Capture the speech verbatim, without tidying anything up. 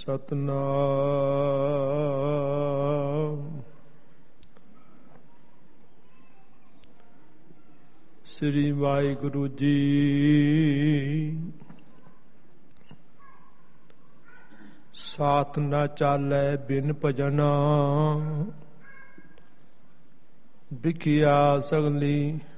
ਸਤਨਾਮ ਸ੍ਰੀ ਵਾਹਿਗੁਰੂ ਜੀ। ਸਾਥ ਨਾ ਚਾਲੈ ਬਿਨ ਭਜਨਾ, ਵਿਖਿਆ ਸਗਲੀ